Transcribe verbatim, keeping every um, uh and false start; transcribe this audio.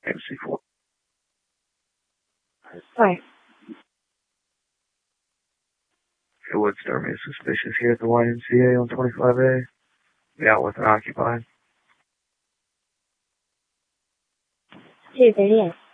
M C four. Where? It would start me as suspicious here at the Y M C A on twenty-five A. Be out with an occupied. two thirty-eight.